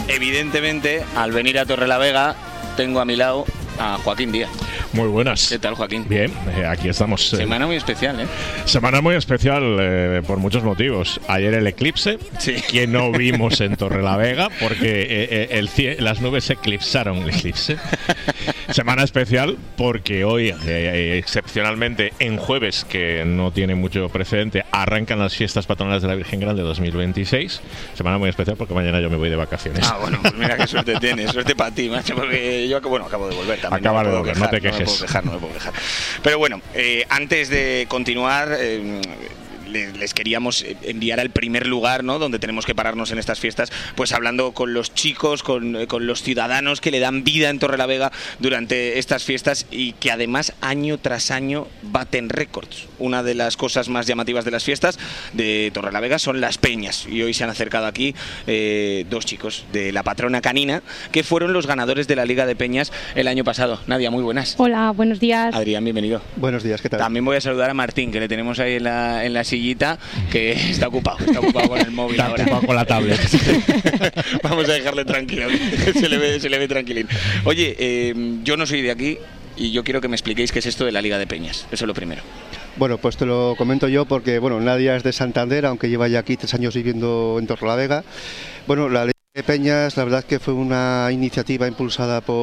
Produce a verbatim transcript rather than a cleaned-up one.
evidentemente, al venir a Torrelavega, tengo a mi lado a Joaquín Díaz. Muy buenas. ¿Qué tal, Joaquín? Bien, eh, aquí estamos. Eh, Semana muy especial, ¿eh? Semana muy especial eh, por muchos motivos. Ayer el eclipse, sí. que no vimos en Torrelavega, porque eh, el, las nubes se eclipsaron. El eclipse. Semana especial porque hoy, eh, excepcionalmente, en jueves, que no tiene mucho precedente, arrancan las fiestas patronales de la Virgen Grande dos mil veintiséis. Semana muy especial porque mañana yo me voy de vacaciones. Ah, bueno, pues mira qué suerte tienes. Suerte para ti, macho, porque yo bueno, acabo de volver también. Acaba no de volver, no te quejes. No me puedo quejar, no me puedo quejar. Pero bueno, eh, antes de continuar... Eh, les queríamos enviar al primer lugar, ¿no?, donde tenemos que pararnos en estas fiestas, pues hablando con los chicos, con, con los ciudadanos que le dan vida en Torrelavega durante estas fiestas y que además año tras año baten récords. Una de las cosas más llamativas de las fiestas de Torrelavega son las peñas, y hoy se han acercado aquí eh, dos chicos de la patrona canina que fueron los ganadores de la Liga de Peñas el año pasado. Nadia, muy buenas. Hola, buenos días. Adrián, bienvenido. Buenos días, ¿qué tal? También voy a saludar a Martín, que le tenemos ahí en la, en la silla, que está ocupado, está ocupado con el móvil. Está ahora. ocupado con la tablet. Vamos a dejarle tranquilo, se le ve, se le ve tranquilín. Oye, eh, yo no soy de aquí y yo quiero que me expliquéis qué es esto de la Liga de Peñas. Eso es lo primero. Bueno, pues te lo comento yo porque, bueno, Nadia es de Santander, aunque lleva ya aquí tres años viviendo en Torrelavega. Bueno, la Liga de Peñas, la verdad es que fue una iniciativa impulsada por